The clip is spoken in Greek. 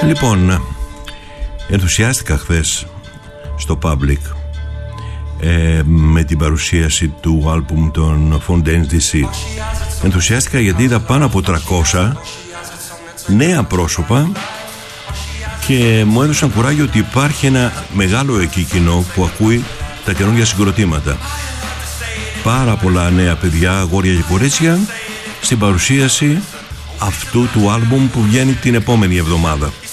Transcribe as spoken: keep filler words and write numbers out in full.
Λοιπόν, ενθουσιάστηκα χθες στο Public ε, με την παρουσίαση του άλμπουμ των Fontaines ντι σι. Ενθουσιάστηκα γιατί είδα πάνω από τριακόσια νέα πρόσωπα και μου έδωσαν κουράγιο ότι υπάρχει ένα μεγάλο εκεί κοινό που ακούει τα καινούργια συγκροτήματα. Πάρα πολλά νέα παιδιά, αγόρια και κορίτσια στην παρουσίαση αυτού του άλμπουμ που βγαίνει την επόμενη εβδομάδα.